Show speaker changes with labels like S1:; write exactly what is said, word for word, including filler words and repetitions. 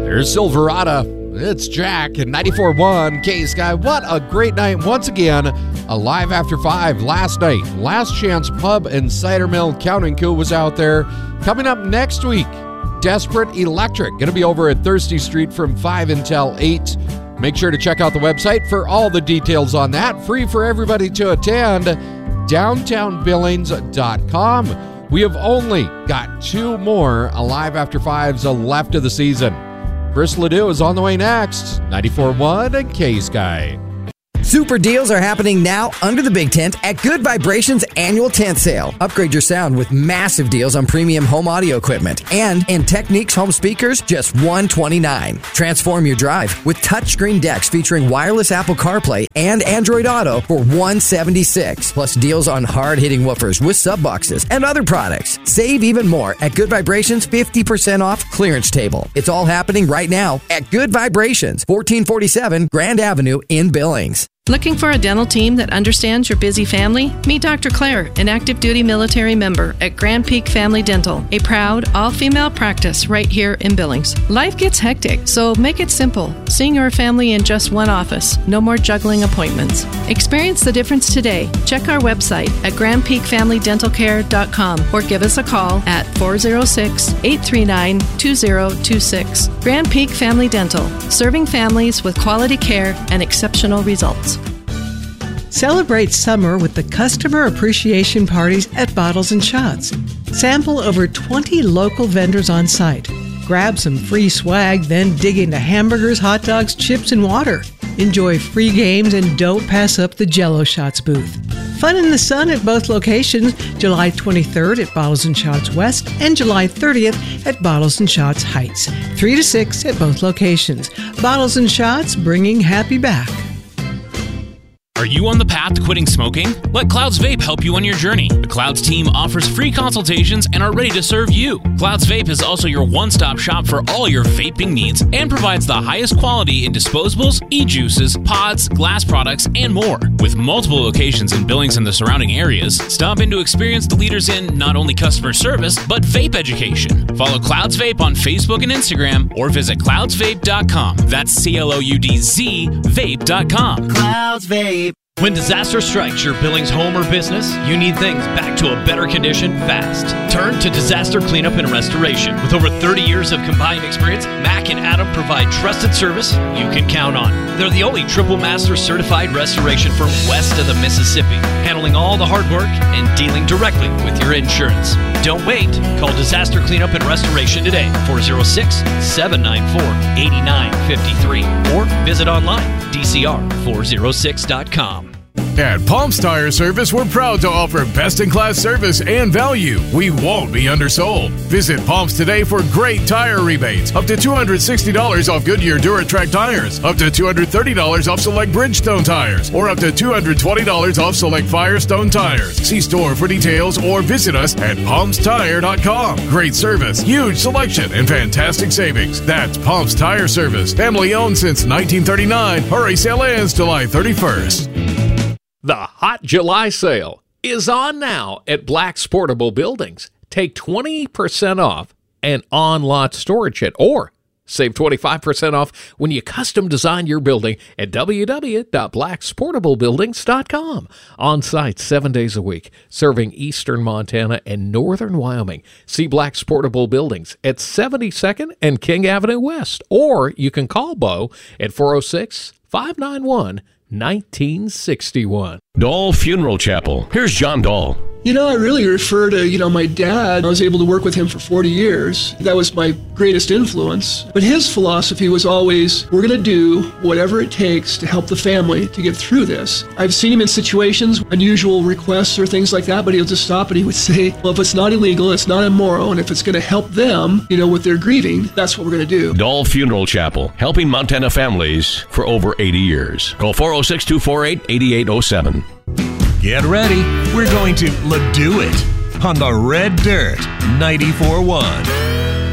S1: There's Silverado. It's Jack and ninety-four point one K-Sky. What a great night. Once again, Alive After five last night. Last Chance Pub and Cider Mill Counting Coup was out there. Coming up next week, Desperate Electric. Going to be over at Thirsty Street from five until eight. Make sure to check out the website for all the details on that. Free for everybody to attend. downtown billings dot com. We have only got two more Alive After fives left of the season. Chris Ledoux is on the way next. ninety-four point one K-Sky.
S2: Super deals are happening now under the big tent at Good Vibrations Annual Tent Sale. Upgrade your sound with massive deals on premium home audio equipment. And in Techniques home speakers, just one hundred twenty-nine dollars. Transform your drive with touchscreen decks featuring wireless Apple CarPlay and Android Auto for one hundred seventy-six dollars. Plus deals on hard-hitting woofers with sub boxes and other products. Save even more at Good Vibrations fifty percent off clearance table. It's all happening right now at Good Vibrations, fourteen forty-seven Grand Avenue in Billings.
S3: Looking for a dental team that understands your busy family? Meet Doctor Claire, an active duty military member at Grand Peak Family Dental, a proud all-female practice right here in Billings. Life gets hectic, so make it simple. Seeing your family in just one office. No more juggling appointments. Experience the difference today. Check our website at grand peak family dental care dot com or give us a call at four oh six, eight three nine, two oh two six. Grand Peak Family Dental, serving families with quality care and exceptional results.
S4: Celebrate summer with the customer appreciation parties at Bottles and Shots. Sample over twenty local vendors on site. Grab some free swag, then dig into hamburgers, hot dogs, chips, and water. Enjoy free games and don't pass up the Jell-O Shots booth. Fun in the sun at both locations, July twenty-third at Bottles and Shots West and July thirtieth at Bottles and Shots Heights. three to six at both locations. Bottles and Shots, bringing happy back.
S5: Are you on the path to quitting smoking? Let Clouds Vape help you on your journey. The Clouds team offers free consultations and are ready to serve you. Clouds Vape is also your one-stop shop for all your vaping needs and provides the highest quality in disposables, e-juices, pods, glass products, and more. With multiple locations in Billings and the surrounding areas, stop in to experience the leaders in not only customer service, but vape education. Follow Clouds Vape on Facebook and Instagram or visit clouds vape dot com. That's C L O U D Z vape dot com.
S6: Clouds Vape. When disaster strikes your Billings home or business, you need things back to a better condition fast. Turn to Disaster Cleanup and Restoration. With over thirty years of combined experience, Mac and Adam provide trusted service you can count on. They're the only Triple Master certified restoration firm west of the Mississippi, handling all the hard work and dealing directly with your insurance. Don't wait. Call Disaster Cleanup and Restoration today, four oh six, seven nine four, eight nine five three, or visit online, d c r four oh six dot com.
S7: At Palms Tire Service, we're proud to offer best-in-class service and value. We won't be undersold. Visit Palms today for great tire rebates. Up to two hundred sixty dollars off Goodyear Duratrac tires. Up to two hundred thirty dollars off select Bridgestone tires. Or up to two hundred twenty dollars off select Firestone tires. See store for details or visit us at palms tire dot com. Great service, huge selection, and fantastic savings. That's Palms Tire Service. Family owned since nineteen thirty-nine. Hurry, sale ends July thirty-first.
S8: The Hot July Sale is on now at Black's Portable Buildings. Take twenty percent off an on-lot storage shed, or save twenty-five percent off when you custom design your building at w w w dot blacks portable buildings dot com. On site seven days a week, serving eastern Montana and northern Wyoming. See Black's Portable Buildings at seventy-second and King Avenue West, or you can call Bo at four oh six, five nine one, nineteen sixty-one.
S9: Dahl Funeral Chapel. Here's John Dahl.
S10: You know, I really refer to, you know, my dad. I was able to work with him for forty years. That was my greatest influence. But his philosophy was always, we're going to do whatever it takes to help the family to get through this. I've seen him in situations, unusual requests or things like that, but he'll just stop and he would say, well, if it's not illegal, it's not immoral, and if it's going to help them, you know, with their grieving, that's what we're going to do.
S9: Dahl Funeral Chapel, helping Montana families for over eighty years. Call four oh six, two four eight, eight eight oh seven.
S11: Get ready. We're going to do it on the Red Dirt ninety-four point one.